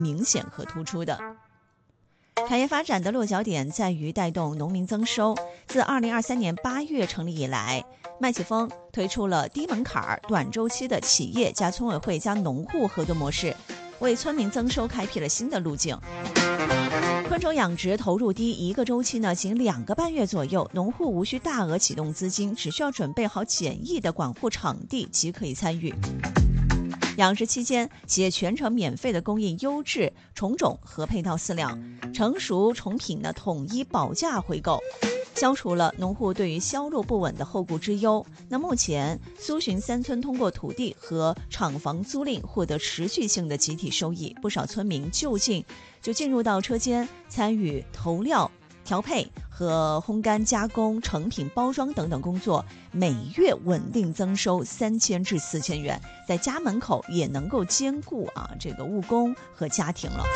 明显和突出的。产业发展的落脚点在于带动农民增收。自2023年8月成立以来，麦启丰推出了低门槛、短周期的企业加村委会加农户合作模式，为村民增收开辟了新的路径。昆虫养殖投入低，一个周期呢仅2个半月左右，农户无需大额启动资金，只需要准备好简易的管护场地即可以参与。养殖期间，企业全程免费的供应优质虫种和配套饲料，成熟虫品呢统一保价回购，消除了农户对于销路不稳的后顾之忧。那目前苏洵3村通过土地和厂房租赁获得持续性的集体收益，不少村民就进入到车间参与投料、调配和烘干加工、成品包装等等工作，每月稳定增收3000至4000元，在家门口也能够兼顾这个务工和家庭了。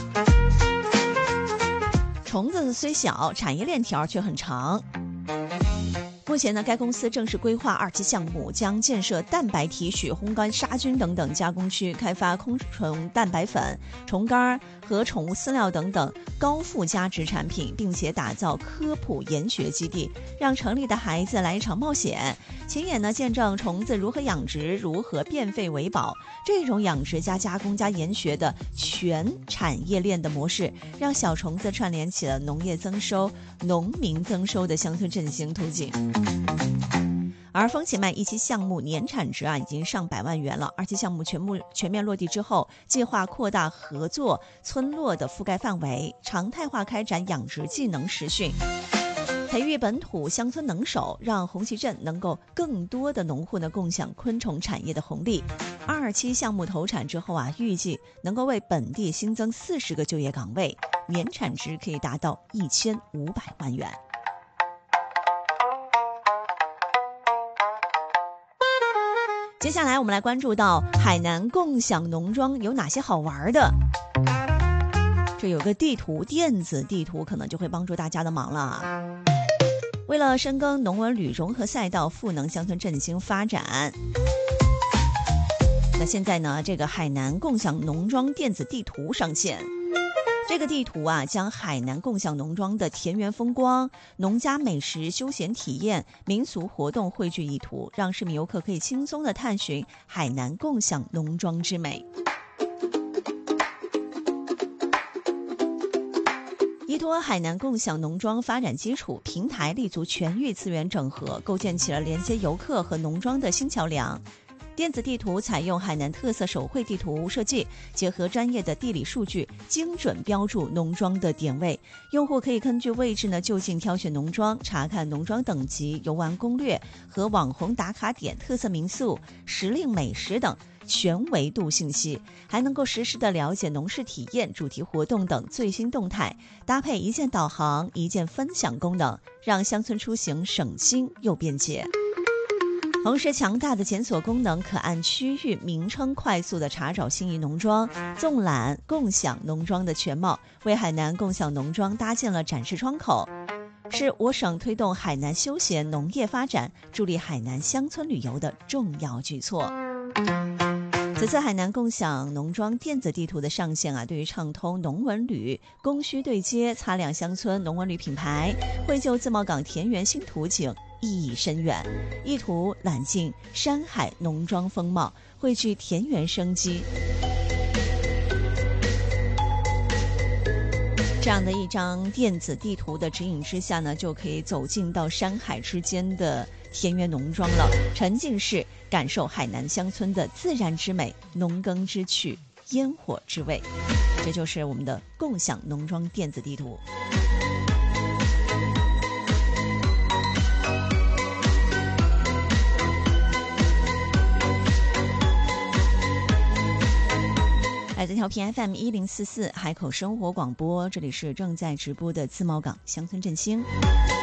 虫子虽小，产业链条却很长。目前呢，该公司正式规划2期项目，将建设蛋白提取、烘干杀菌等等加工区，开发空虫蛋白粉、虫干和宠物饲料等等高附加值产品，并且打造科普研学基地，让城里的孩子来一场冒险，亲眼呢见证虫子如何养殖、如何变废为宝。这种养殖加加工加研学的全产业链的模式，让小虫子串联起了农业增收、农民增收的乡村振兴途径。而风起麦1期项目年产值已经上百万元了，2期项目全面落地之后，计划扩大合作村落的覆盖范围，常态化开展养殖技能实训，培育本土乡村能手，让红旗镇能够更多的农户呢共享昆虫产业的红利。2期项目投产之后预计能够为本地新增40个就业岗位，年产值可以达到1500万元。接下来我们来关注到海南共享农庄有哪些好玩的。这有个地图，电子地图可能就会帮助大家的忙了。为了深耕农文旅融合赛道，赋能乡村振兴发展，那现在呢，这个海南共享农庄电子地图上线。这个地图将海南共享农庄的田园风光、农家美食、休闲体验、民俗活动汇聚一图，让市民游客可以轻松地探寻海南共享农庄之美。依托海南共享农庄发展基础，平台立足全域资源整合，构建起了连接游客和农庄的新桥梁。电子地图采用海南特色手绘地图设计，结合专业的地理数据，精准标注农庄的点位。用户可以根据位置呢就近挑选农庄，查看农庄等级、游玩攻略和网红打卡点、特色民宿、时令美食等全维度信息，还能够实时的了解农事体验、主题活动等最新动态，搭配一键导航、一键分享功能，让乡村出行省心又便捷。同时，强大的检索功能可按区域名称快速地查找心仪农庄，纵览共享农庄的全貌，为海南共享农庄搭建了展示窗口，是我省推动海南休闲农业发展、助力海南乡村旅游的重要举措。此次海南共享农庄电子地图的上线对于畅通农文旅、供需对接、擦亮乡村农文旅品牌、绘就自贸港田园新图景意义深远，意图揽尽山海农庄风貌，汇聚田园生机。这样的一张电子地图的指引之下呢，就可以走进到山海之间的田园农庄了，沉浸式感受海南乡村的自然之美、农耕之趣、烟火之味。这就是我们的共享农庄电子地图。来自调频 FM1044海口生活广播，这里是正在直播的自贸港乡村振兴。